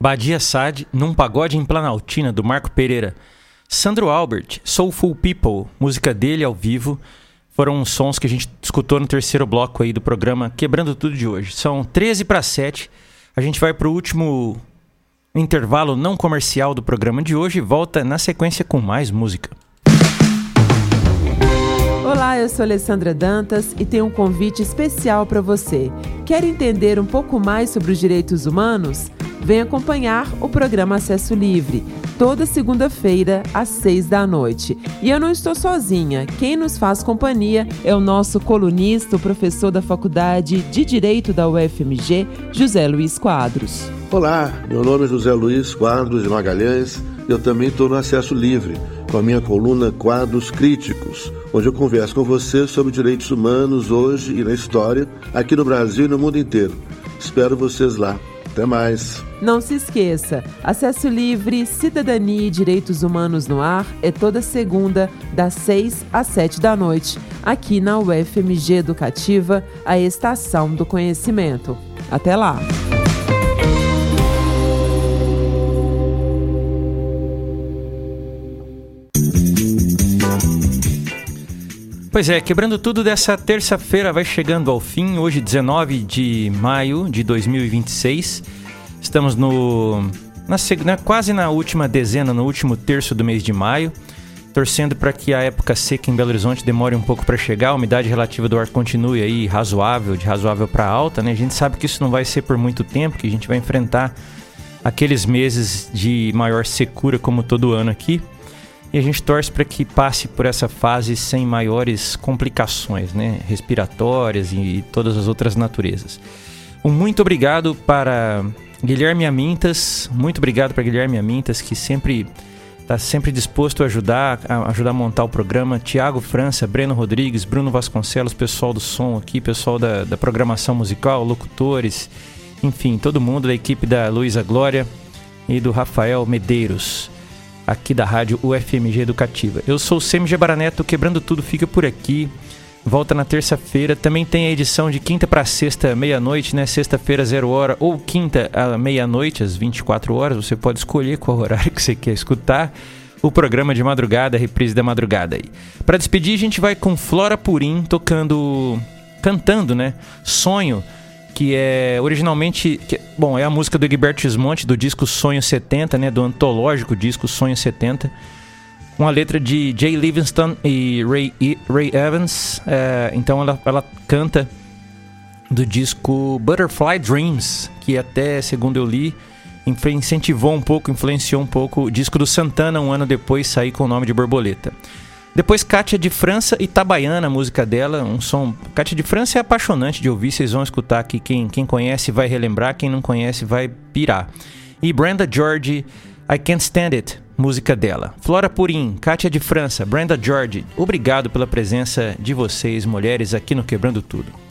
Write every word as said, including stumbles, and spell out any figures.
Badia Saad, Num Pagode em Planaltina, do Marco Pereira. Sandro Albert, Soulful People, música dele ao vivo. Foram sons que a gente escutou no terceiro bloco aí do programa Quebrando Tudo de hoje. São treze para sete. A gente vai para o último intervalo não comercial do programa de hoje e volta na sequência com mais música. Olá, eu sou Alessandra Dantas e tenho um convite especial para você. Quer entender um pouco mais sobre os direitos humanos? Vem acompanhar o programa Acesso Livre, toda segunda-feira, às seis da noite. E eu não estou sozinha. Quem nos faz companhia é o nosso colunista, o professor da Faculdade de Direito da U F M G, José Luiz Quadros. Olá, meu nome é José Luiz Quadros de Magalhães e eu também estou no Acesso Livre, com a minha coluna Quadros Críticos, onde eu converso com você sobre direitos humanos hoje e na história, aqui no Brasil e no mundo inteiro. Espero vocês lá. Até mais. Não se esqueça, Acesso Livre, Cidadania e Direitos Humanos no Ar é toda segunda, das seis às sete da noite, aqui na U F M G Educativa, a Estação do Conhecimento. Até lá! Pois é, Quebrando Tudo dessa terça-feira vai chegando ao fim, hoje dezenove de maio de dois mil e vinte e seis. Estamos no, na, na, quase na última dezena, no último terço do mês de maio, torcendo para que a época seca em Belo Horizonte demore um pouco para chegar, a umidade relativa do ar continue aí razoável, de razoável para alta, né? A gente sabe que isso não vai ser por muito tempo, que a gente vai enfrentar aqueles meses de maior secura como todo ano aqui. E a gente torce para que passe por essa fase sem maiores complicações, né, respiratórias e todas as outras naturezas. Um muito obrigado para Guilherme Amintas, muito obrigado para Guilherme Amintas, que sempre está sempre disposto a ajudar, a ajudar a montar o programa. Tiago França, Breno Rodrigues, Bruno Vasconcelos, pessoal do som aqui, pessoal da, da programação musical, locutores, enfim, todo mundo da equipe da Luísa Glória e do Rafael Medeiros, aqui da rádio U F M G Educativa. Eu sou o Semi Gebaraneto, Quebrando Tudo fica por aqui. Volta na terça-feira. Também tem a edição de quinta para sexta, meia-noite, né? Sexta-feira, zero hora, ou quinta à meia-noite, às vinte e quatro horas. Você pode escolher qual horário que você quer escutar. O programa de madrugada, a reprise da madrugada aí. Para despedir, a gente vai com Flora Purim tocando, cantando, né? Sonho, que é originalmente, que, bom, é a música do Egberto Gismonti, do disco Sonho setenta, né, do antológico disco Sonho setenta, com a letra de Jay Livingston e Ray, e, Ray Evans. É, então ela, ela canta do disco Butterfly Dreams, que até, segundo eu li, incentivou um pouco, influenciou um pouco o disco do Santana, um ano depois sair com o nome de Borboleta. Depois Kátia de França, Itabaiana, a música dela, um som... Kátia de França é apaixonante de ouvir, vocês vão escutar aqui, quem, quem conhece vai relembrar, quem não conhece vai pirar. E Brenda George, I Can't Stand It, música dela. Flora Purim, Kátia de França, Brenda George, obrigado pela presença de vocês, mulheres, aqui no Quebrando Tudo.